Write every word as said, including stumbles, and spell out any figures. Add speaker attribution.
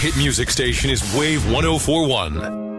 Speaker 1: hit music station is Wave one oh four one.